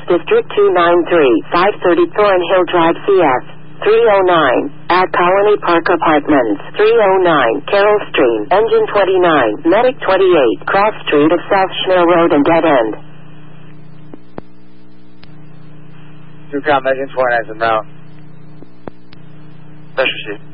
District 293, 530 Thornhill Drive, CS 309, at Colony Park Apartments, 309 Carroll Street, Engine 29, Medic 28, Cross Street of South Schnell Road and Dead End. 2 Engine 29 is a mount. Special sheet.